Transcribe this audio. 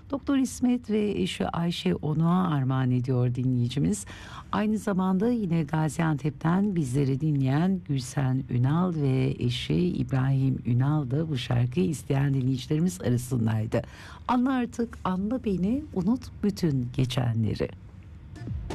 Doktor İsmet ve eşi Ayşe Onuk'a armağan ediyor dinleyicimiz. Aynı zamanda yine Gaziantep'ten bizleri dinleyen Gülsen Ünal ve eşi İbrahim Ünal da bu şarkıyı isteyen dinleyicilerimiz arasındaydı. Anla artık, anla beni, unut bütün geçenleri.